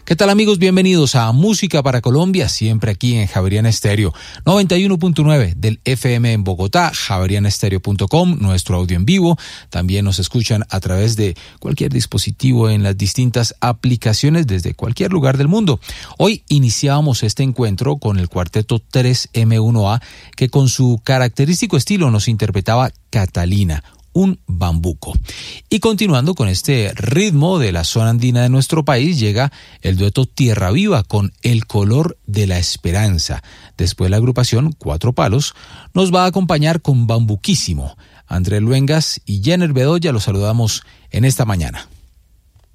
¿Qué tal, amigos? Bienvenidos a Música para Colombia, siempre aquí en Javeriana Estéreo 91.9 del FM en Bogotá, javerianestereo.com, nuestro audio en vivo. También nos escuchan a través de cualquier dispositivo en las distintas aplicaciones desde cualquier lugar del mundo. Hoy iniciábamos este encuentro con el cuarteto 3M1A, que con su característico estilo nos interpretaba Catalina, un bambuco. Y continuando con este ritmo de la zona andina de nuestro país, llega el dueto Tierra Viva con El Color de la Esperanza. Después la agrupación Cuatro Palos nos va a acompañar con Bambuquísimo. Andrés Luengas y Jenner Bedoya los saludamos en esta mañana.